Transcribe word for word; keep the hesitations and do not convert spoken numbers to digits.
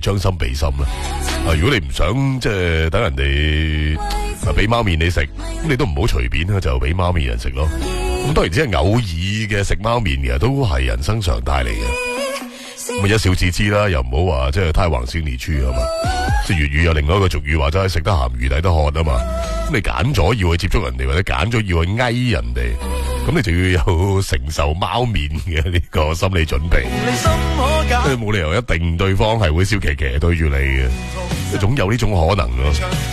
將心比心啦。啊，如果你唔想即係等人哋啊俾貓面你食，咁你都唔好隨便咧就俾貓面人食咯。咁當然只係偶爾嘅食貓面嘅，都係人生常態嚟嘅。咁一笑置之啦，又唔好話即係太橫先列出啊嘛。即係粵語有另外一個俗語話齋，食得鹹魚抵得渴啊嘛。咁你揀咗要去接觸人哋，或者揀咗要去翳人哋，咁你就要有承受貓面嘅呢個心理準備。你冇理由一定對方係會笑騎騎對住你嘅，總有呢種可能咯。